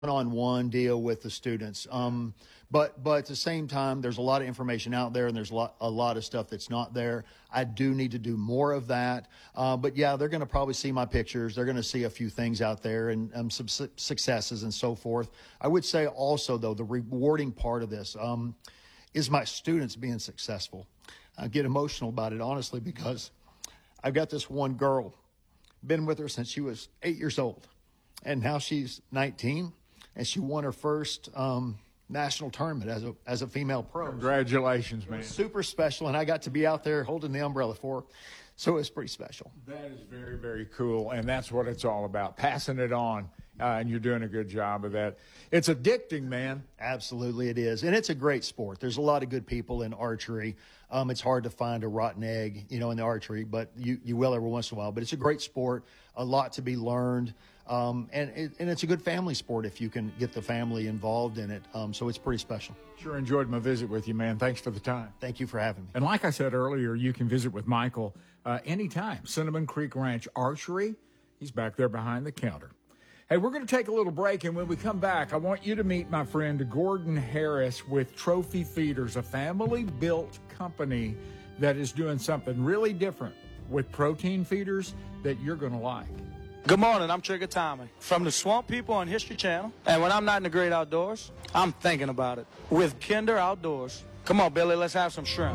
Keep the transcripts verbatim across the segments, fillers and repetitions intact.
one-on-one deal with the students. Um, but but at the same time, there's a lot of information out there, and there's a lot, a lot of stuff that's not there. I do need to do more of that. Uh, but yeah, they're going to probably see my pictures. They're going to see a few things out there and um, some su- successes and so forth. I would say also, though, the rewarding part of this um, is my students being successful. I get emotional about it, honestly, because I've got this one girl, been with her since she was eight years old, and now she's nineteen. And she won her first um, national tournament as a as a female pro. Congratulations, man. Super special, and I got to be out there holding the umbrella for her, so it was pretty special. That is very, very cool, and that's what it's all about, passing it on, uh, and you're doing a good job of that. It's addicting, man. Absolutely it is, and it's a great sport. There's a lot of good people in archery. Um, it's hard to find a rotten egg, you know, in the archery, but you, you will every once in a while. But it's a great sport, a lot to be learned. Um, and, it, and it's a good family sport if you can get the family involved in it. Um, so it's pretty special. Sure enjoyed my visit with you, man. Thanks for the time. Thank you for having me. And like I said earlier, you can visit with Michael uh, anytime. Cinnamon Creek Ranch Archery. He's back there behind the counter. Hey, we're going to take a little break, and when we come back, I want you to meet my friend Gordon Harris with Trophy Feeders, a family-built company that is doing something really different with protein feeders that you're going to like. Good morning, I'm Trigger Tommy from the Swamp People on History Channel. And when I'm not in the great outdoors, I'm thinking about it with Kinder Outdoors. Come on, Billy, let's have some shrimp.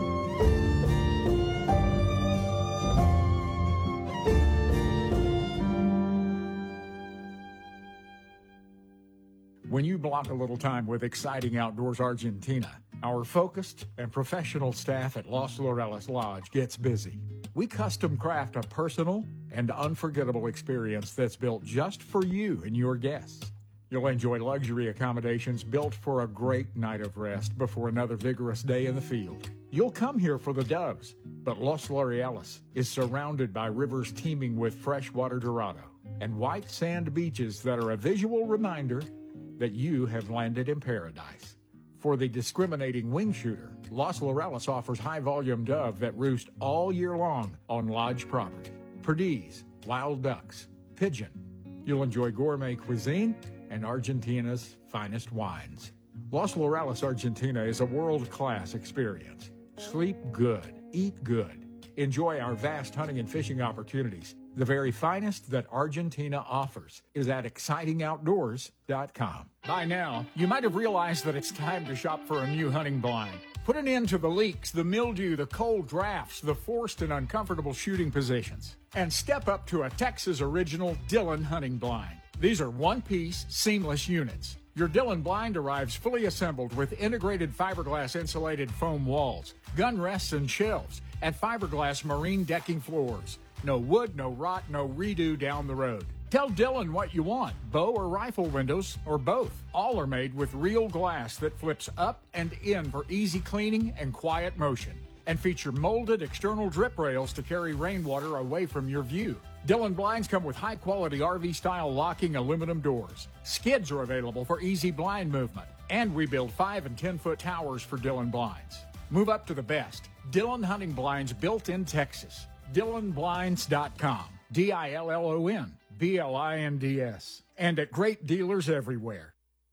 When you block a little time with Exciting Outdoors Argentina, our focused and professional staff at Los Laureles Lodge gets busy. We custom craft a personal and unforgettable experience that's built just for you and your guests. You'll enjoy luxury accommodations built for a great night of rest before another vigorous day in the field. You'll come here for the doves, but Los Laureles is surrounded by rivers teeming with freshwater dorado and white sand beaches that are a visual reminder that you have landed in paradise. For the discriminating wing shooter, Los Laureles offers high-volume dove that roost all year long on lodge property. Perdiz, wild ducks, pigeon. You'll enjoy gourmet cuisine and Argentina's finest wines. Los Laureles, Argentina is a world-class experience. Sleep good, eat good. Enjoy our vast hunting and fishing opportunities. The very finest that Argentina offers is at exciting outdoors dot com. By now, you might have realized that it's time to shop for a new hunting blind. Put an end to the leaks, the mildew, the cold drafts, the forced and uncomfortable shooting positions, and step up to a Texas original Dillon hunting blind. These are one-piece, seamless units. Your Dillon blind arrives fully assembled with integrated fiberglass insulated foam walls, gun rests and shelves, and fiberglass marine decking floors. No wood, no rot, no redo down the road. Tell Dillon what you want, bow or rifle windows, or both. All are made with real glass that flips up and in for easy cleaning and quiet motion, and feature molded external drip rails to carry rainwater away from your view. Dillon blinds come with high-quality R V-style locking aluminum doors. Skids are available for easy blind movement, and we build five and ten-foot towers for Dillon blinds. Move up to the best. Dillon hunting blinds built in Texas. Dillon Blinds dot com. D I L L O N B L I N D S. And at great dealers everywhere.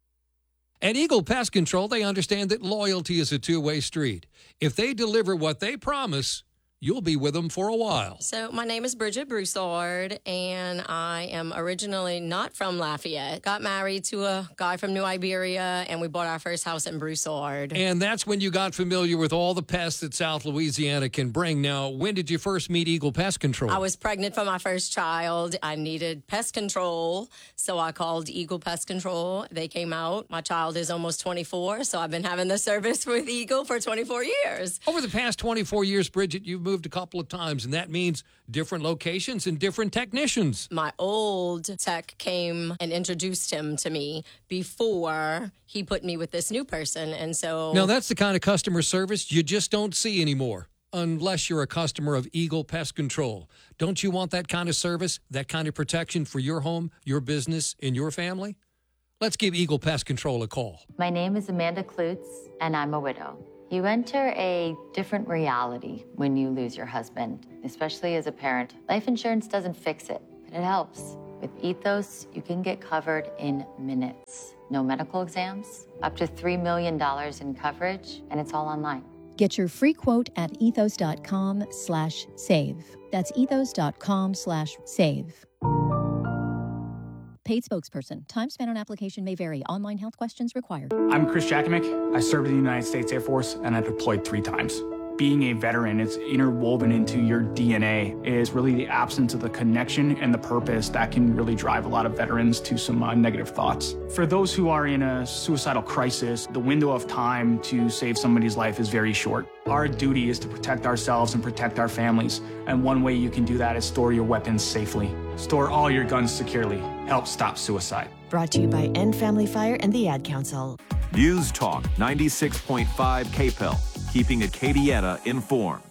At Eagle Pest Control, they understand that loyalty is a two-way street. If they deliver what they promise, you'll be with them for a while. So my name is Bridget Broussard, and I am originally not from Lafayette. Got married to a guy from New Iberia, and we bought our first house in Broussard. And that's when you got familiar with all the pests that South Louisiana can bring. Now, when did you first meet Eagle Pest Control? I was pregnant for my first child. I needed pest control, so I called Eagle Pest Control. They came out. My child is almost twenty-four, so I've been having the service with Eagle for twenty-four years. Over the past twenty-four years, Bridget, you've moved a couple of times, and that means different locations and different technicians. My old tech came and introduced him to me before he put me with this new person, and so... Now, that's the kind of customer service you just don't see anymore, unless you're a customer of Eagle Pest Control. Don't you want that kind of service, that kind of protection for your home, your business, and your family? Let's give Eagle Pest Control a call. My name is Amanda Klutz, and I'm a widow. You enter a different reality when you lose your husband, especially as a parent. Life insurance doesn't fix it, but it helps. With Ethos, you can get covered in minutes. No medical exams, up to three million dollars in coverage, and it's all online. Get your free quote at ethos.com slash save. That's ethos.com slash save. Paid spokesperson. Time spent on application may vary. Online health questions required. I'm Chris Jakimick. I served in the United States Air Force and I deployed three times. Being a veteran, it's interwoven into your D N A. It is really the absence of the connection and the purpose that can really drive a lot of veterans to some uh, negative thoughts. For those who are in a suicidal crisis, the window of time to save somebody's life is very short. Our duty is to protect ourselves and protect our families. And one way you can do that is store your weapons safely. Store all your guns securely. Help stop suicide. Brought to you by End Family Fire and the Ad Council. News Talk ninety-six point five K P E L, keeping Acadiana informed.